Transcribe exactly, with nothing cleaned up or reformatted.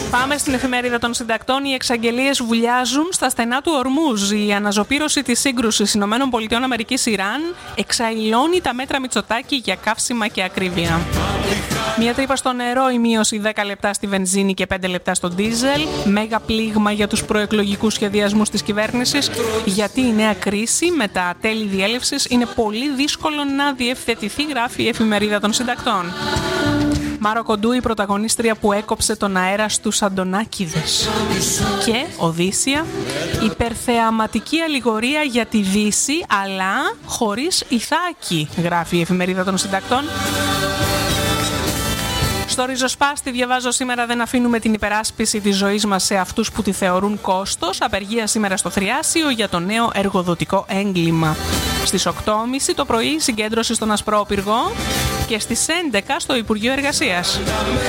Πάμε στην εφημερίδα των συντακτών. Οι εξαγγελίες βουλιάζουν στα στενά του Ορμούζ. Η αναζωπήρωση της σύγκρουσης ΗΠΑ-Ιράν εξαϊλώνει τα μέτρα Μητσοτάκη για καύσιμα και ακρίβεια. Μια τρύπα στο νερό, η μείωση δέκα λεπτά στη βενζίνη και πέντε λεπτά στο ντίζελ. Μέγα πλήγμα για τους προεκλογικούς σχεδιασμούς της κυβέρνησης. Γιατί η νέα κρίση με τα τέλη διέλευσης είναι πολύ δύσκολο να διευθετηθεί, γράφει η εφημερίδα των συντακτών. Μάρο Κοντού, η πρωταγωνίστρια που έκοψε τον αέρα στους Αντωνάκηδες. Και Οδύσσια, υπερθεαματική αλληγορία για τη Δύση, αλλά χωρίς Ιθάκη, γράφει η εφημερίδα των συντακτών. Στο ριζοσπάστη διαβάζω σήμερα: δεν αφήνουμε την υπεράσπιση της ζωής μας σε αυτούς που τη θεωρούν κόστος. Απεργία σήμερα στο Θριάσιο για το νέο εργοδοτικό έγκλημα. Στις οκτώ και μισή το πρωί συγκέντρωση στον Ασπρόπυργο και στις έντεκα στο Υπουργείο Εργασίας.